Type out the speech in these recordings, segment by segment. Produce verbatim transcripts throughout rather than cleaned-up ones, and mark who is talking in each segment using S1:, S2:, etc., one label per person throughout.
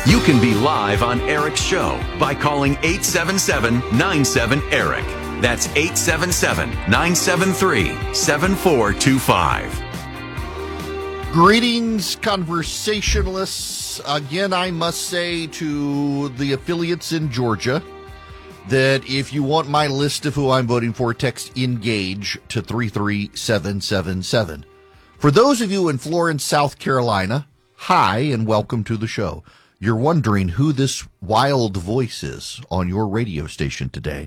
S1: You can be live on Eric's show by calling eight seven seven, nine seven, ERIC. That's eight seven seven, nine seven three, seven four two five.
S2: Greetings, conversationalists. Again, I must say to the affiliates in Georgia that if you want my list of who I'm voting for, text ENGAGE to three three seven seven seven. For those of you in Florence, South Carolina, hi and welcome to the show. You're wondering who this wild voice is on your radio station today.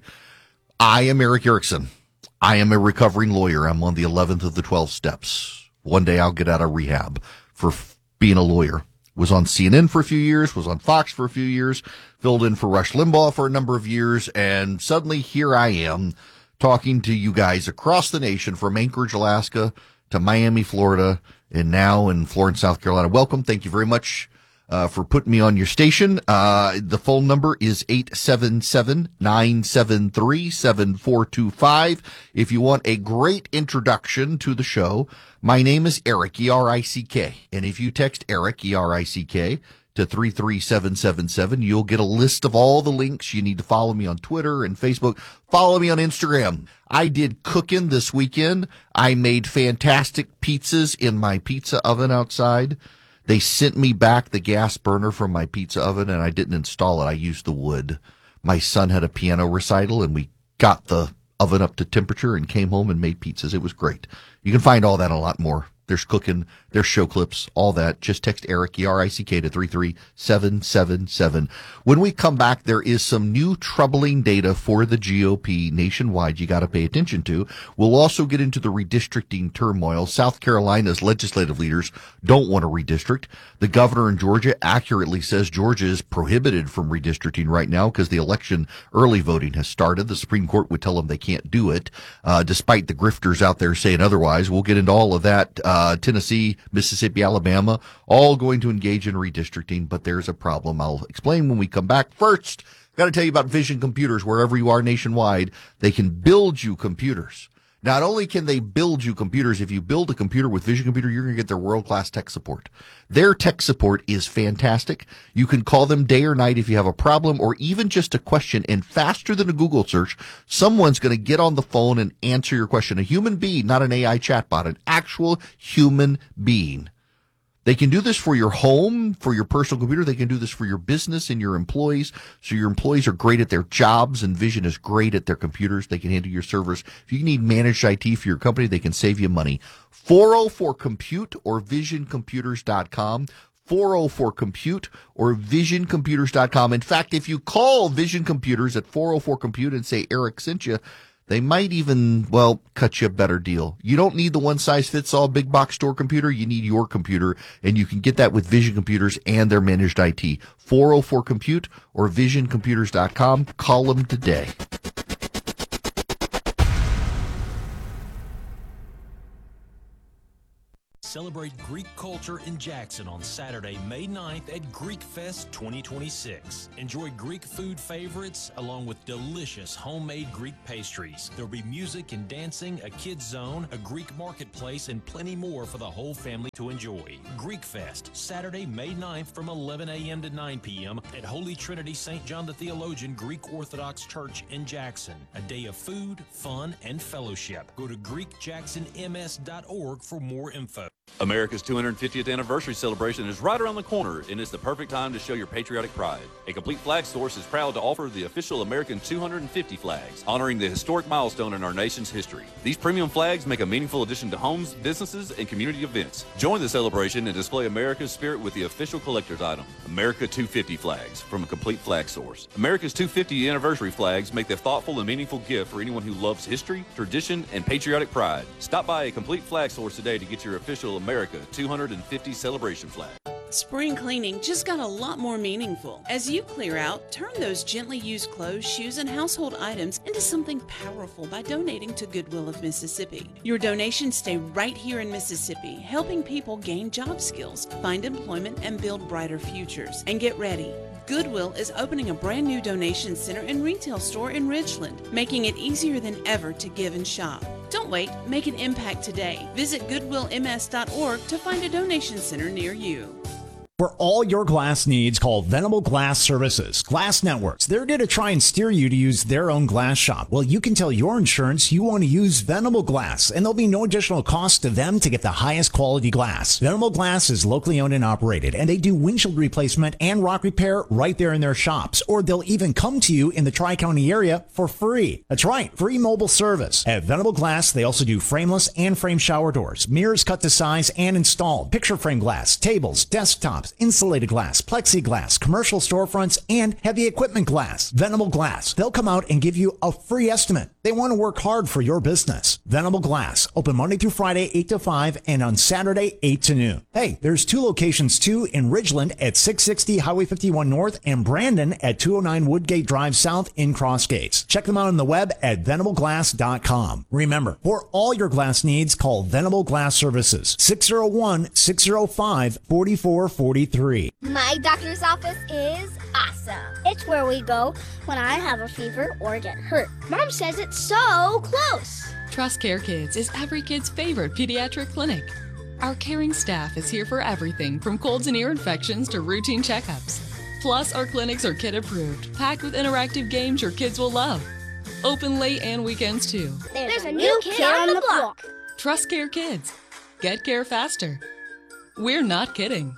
S2: I am Eric Erickson. I am a recovering lawyer. I'm on the eleventh of the twelve steps. One day I'll get out of rehab for f- being a lawyer. Was on C N N for a few years, was on Fox for a few years, filled in for Rush Limbaugh for a number of years, and suddenly here I am talking to you guys across the nation from Anchorage, Alaska to Miami, Florida, and now in Florence, South Carolina. Welcome. Thank you very much uh, for putting me on your station. Uh, the phone number is eight seven seven, nine seven three, seven four two five. If you want a great introduction to the show, my name is Eric, E R I C K. And if you text Eric, E R I C K, to three three seven seven seven, you'll get a list of all the links. You need to follow me on Twitter and Facebook. Follow me on Instagram. I did cooking this weekend. I made fantastic pizzas in my pizza oven outside. They sent me back the gas burner from my pizza oven, and I didn't install it. I used the wood. My son had a piano recital, and we got the oven up to temperature and came home and made pizzas. It was great. You can find all that and a lot more. There's cooking, there's show clips, all that. Just text Eric, E R I C K, to three three seven seven seven. When we come back, there is some new troubling data for the G O P nationwide you got to pay attention to. We'll also get into the redistricting turmoil. South Carolina's legislative leaders don't want to redistrict. The governor in Georgia accurately says Georgia is prohibited from redistricting right now because the election early voting has started. The Supreme Court would tell them they can't do it, uh, despite the grifters out there saying otherwise. We'll get into all of that. Uh, Uh, Tennessee, Mississippi, Alabama, all going to engage in redistricting, but there's a problem. I'll explain when we come back. First, got to tell you about Vision Computers. Wherever you are nationwide, they can build you computers. Not only can they build you computers, if you build a computer with Vision Computer, you're going to get their world-class tech support. Their tech support is fantastic. You can call them day or night if you have a problem or even just a question, and faster than a Google search, someone's going to get on the phone and answer your question. A human being, not an A I chatbot, an actual human being. They can do this for your home, for your personal computer. They can do this for your business and your employees. So your employees are great at their jobs, and Vision is great at their computers. They can handle your servers. If you need managed I T for your company, they can save you money. four oh four compute or vision computers dot com. four oh four compute or vision computers dot com. In fact, if you call Vision Computers at four oh four compute and say Eric sent you, they might even, well, cut you a better deal. You don't need the one-size-fits-all big box store computer. You need your computer, and you can get that with Vision Computers and their managed I T. four oh four compute or vision computers dot com. Call them today.
S3: Celebrate Greek culture in Jackson on Saturday, May ninth at Greek Fest twenty twenty-six. Enjoy Greek food favorites along with delicious homemade Greek pastries. There'll be music and dancing, a kids zone, a Greek marketplace, and plenty more for the whole family to enjoy. Greek Fest, Saturday, May ninth from eleven a.m. to nine p.m. at Holy Trinity Saint John the Theologian Greek Orthodox Church in Jackson. A day of food, fun, and fellowship. Go to greek jackson m s dot org for more info.
S4: America's two hundred fiftieth anniversary celebration is right around the corner, and it's the perfect time to show your patriotic pride. A Complete Flag Source is proud to offer the official American two hundred fifty flags, honoring the historic milestone in our nation's history. These premium flags make a meaningful addition to homes, businesses, and community events. Join the celebration and display America's spirit with the official collector's item, America two fifty flags from a Complete Flag Source. America's two hundred fiftieth anniversary flags make the thoughtful and meaningful gift for anyone who loves history, tradition, and patriotic pride. Stop by a Complete Flag Source today to get your official America two hundred fifty celebration flag.
S5: Spring cleaning just got a lot more meaningful. As you clear out, turn those gently used clothes, shoes, and household items into something powerful by donating to Goodwill of Mississippi. Your donations stay right here in Mississippi, helping people gain job skills, find employment, and build brighter futures. And get ready. Goodwill is opening a brand new donation center and retail store in Ridgeland, making it easier than ever to give and shop. Don't wait, make an impact today. Visit goodwill m s dot org to find a donation center near you.
S6: For all your glass needs, call Venable Glass Services. Glass Networks. They're going to try and steer you to use their own glass shop. Well, you can tell your insurance you want to use Venable Glass, and there'll be no additional cost to them to get the highest quality glass. Venable Glass is locally owned and operated, and they do windshield replacement and rock repair right there in their shops, or they'll even come to you in the Tri-County area for free. That's right, free mobile service. At Venable Glass, they also do frameless and frame shower doors, mirrors cut to size and installed, picture frame glass, tables, desktops, insulated glass, plexiglass, commercial storefronts, and heavy equipment glass. Venable Glass. They'll come out and give you a free estimate. They want to work hard for your business. Venable Glass. Open Monday through Friday, eight to five, and on Saturday, eight to noon. Hey, there's two locations too, in Ridgeland at six sixty Highway fifty-one North and Brandon at two oh nine Woodgate Drive South in Cross Gates. Check them out on the web at venable glass dot com. Remember, for all your glass needs, call Venable Glass Services, six oh one, six oh five, four four four three.
S7: My doctor's office is awesome. It's where we go when I have a fever or get hurt. Mom says it's so close.
S8: Trust Care Kids is every kid's favorite pediatric clinic. Our caring staff is here for everything from colds and ear infections to routine checkups. Plus, our clinics are kid approved, packed with interactive games your kids will love. Open late and weekends too.
S7: There's, There's a new kid, kid on the block.
S8: Trust Care Kids. Get care faster. We're not kidding.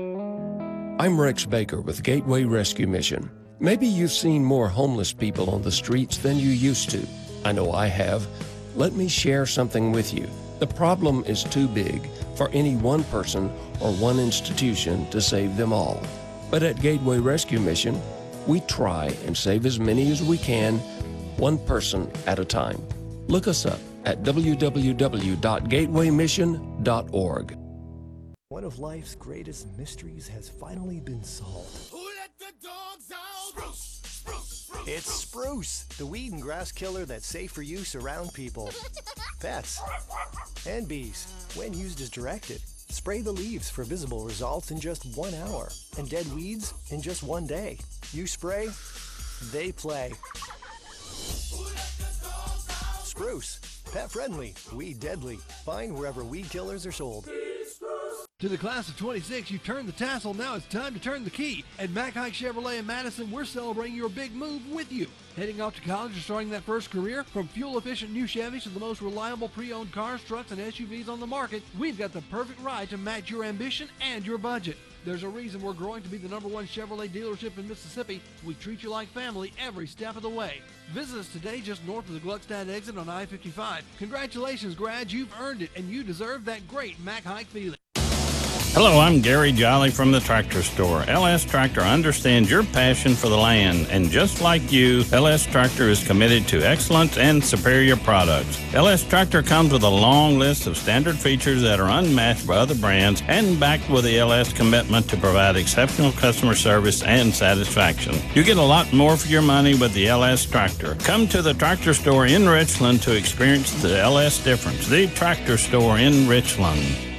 S9: I'm Rex Baker with Gateway Rescue Mission. Maybe you've seen more homeless people on the streets than you used to. I know I have. Let me share something with you. The problem is too big for any one person or one institution to save them all. But at Gateway Rescue Mission, we try and save as many as we can, one person at a time. Look us up at w w w dot gateway mission dot org.
S10: One of life's greatest mysteries has finally been solved.
S11: Who let the dogs out? Spruce, spruce, spruce.
S10: It's Spruce, the weed and grass killer that's safe for use around people, pets, and bees. When used as directed, spray the leaves for visible results in just one hour, and dead weeds in just one day. You spray, they play. Spruce, pet friendly, weed deadly. Find wherever weed killers are sold.
S12: To the class of twenty-six, you've turned the tassel, now it's time to turn the key. At Mack Hike Chevrolet in Madison, we're celebrating your big move with you. Heading off to college or starting that first career? From fuel-efficient new Chevys to the most reliable pre-owned cars, trucks, and S U Vs on the market, we've got the perfect ride to match your ambition and your budget. There's a reason we're growing to be the number one Chevrolet dealership in Mississippi. We treat you like family every step of the way. Visit us today just north of the Gluckstadt exit on I fifty-five. Congratulations, grads, you've earned it, and you deserve that great Mack Hike feeling.
S13: Hello, I'm Gary Jolly from the Tractor Store. L S Tractor understands your passion for the land, and just like you, L S Tractor is committed to excellence and superior products. L S Tractor comes with a long list of standard features that are unmatched by other brands and backed with the L S commitment to provide exceptional customer service and satisfaction. You get a lot more for your money with the L S Tractor. Come to the Tractor Store in Richland to experience the L S difference. The Tractor Store in Richland.